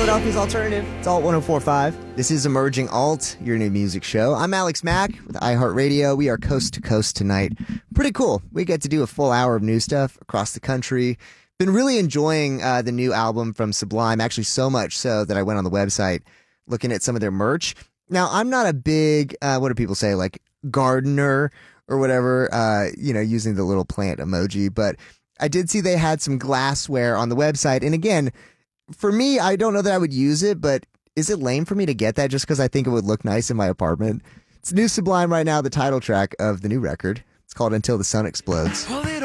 Philadelphia's Alternative. It's Alt 104.5. This is Emerging Alt, your new music show. I'm Alex Mack with iHeartRadio. We are coast to coast tonight. Pretty cool. We get to do a full hour of new stuff across the country. Been really enjoying the new album from Sublime, actually so much so that I went on the website looking at some of their merch. Now, I'm not a big, what do people say, like gardener or whatever, using the little plant emoji, but I did see they had some glassware on the website. And again, for me, I don't know that I would use it, but is it lame for me to get that just because I think it would look nice in my apartment? It's new Sublime right now, the title track of the new record. It's called Until the Sun Explodes.